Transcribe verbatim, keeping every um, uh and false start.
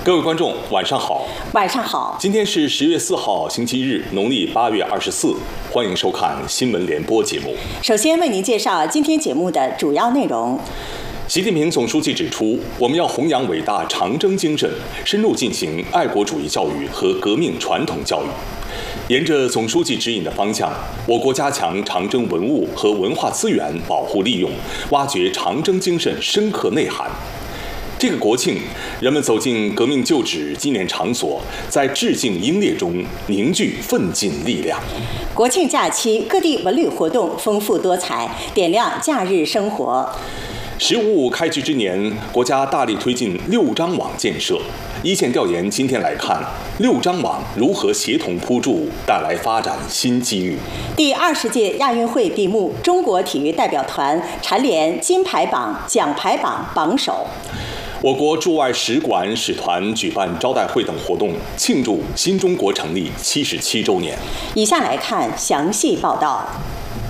各位观众，晚上好。 晚上好。 今天是十月四号，星期日，农历八月二十四。欢迎收看新闻联播节目。 首先为您介绍今天节目的主要内容。 习近平总书记指出，我们要弘扬伟大长征精神，深入进行爱国主义教育和革命传统教育。沿着总书记指引的方向，我国加强长征文物和文化资源保护利用，挖掘长征精神深刻内涵。这个国庆，人们走进革命旧址纪念场所，在致敬英烈中凝聚奋进力量。 国庆假期，各地文旅活动丰富多彩，点亮假日生活。 “十五五”开局之年，国家大力推进六张网建设。一线调研今天来看，六张网如何协同铺筑，带来发展新机遇。 第二十届亚运会闭幕，中国体育代表团蝉联金牌榜、奖牌榜榜首。 我国驻外使馆使团举办招待会等活动，庆祝新中国成立七十七周年。 以下来看详细报道。